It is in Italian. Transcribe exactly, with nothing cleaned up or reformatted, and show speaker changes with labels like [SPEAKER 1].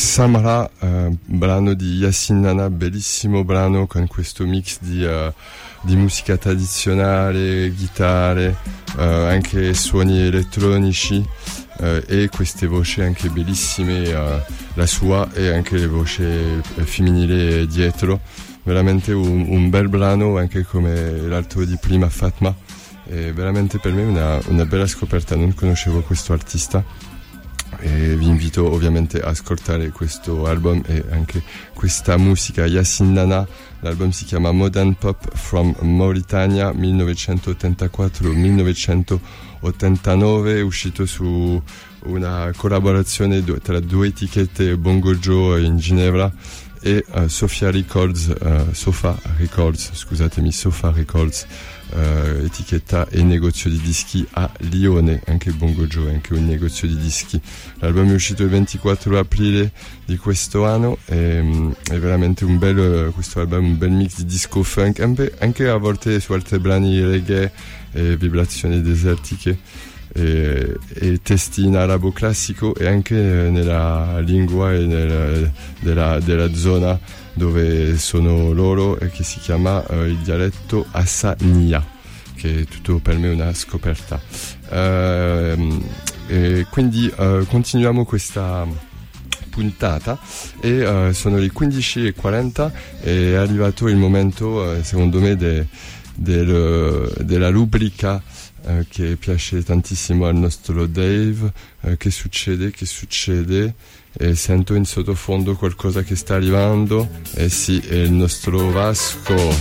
[SPEAKER 1] Samra, uh, brano di Yasin Nana, bellissimo brano con questo mix di, uh, di musica tradizionale, chitarre, uh, anche suoni elettronici uh, e queste voci anche bellissime, uh, la sua e anche le voci femminili dietro. Veramente un, un bel brano, anche come l'altro di prima, Fatma. È veramente per me una, una bella scoperta, non conoscevo questo artista e vi invito ovviamente a ascoltare questo album e anche questa musica. Yasin Nana, l'album si chiama Modern Pop from Mauritania millenovecentottantaquattro millenovecentottantanove, uscito su una collaborazione tra due etichette, Bongo Joe in Ginevra e uh, Sofia Records, uh, Sofa Records, scusatemi, Sofa Records, uh, etichetta e negozio di dischi a Lione, anche Bongo Joe è anche un negozio di dischi. L'album è uscito il ventiquattro aprile di questo anno e um, è veramente un bel, uh, questo album, un bel mix di disco funk, anche, anche a volte su altri brani reggae e vibrazioni desertiche. E, e testi in arabo classico e anche nella lingua e nel, della, della zona dove sono loro, e che si chiama uh, il dialetto Hassania, che è tutto per me una scoperta. Uh, e quindi uh, continuiamo questa puntata e uh, sono le quindici e quaranta e è arrivato il momento, uh, secondo me, de, del, della rubrica Uh, che piace tantissimo al nostro Dave. Uh, che succede, che succede? E sento in sottofondo qualcosa che sta arrivando. Eh sì, è il nostro Vasco.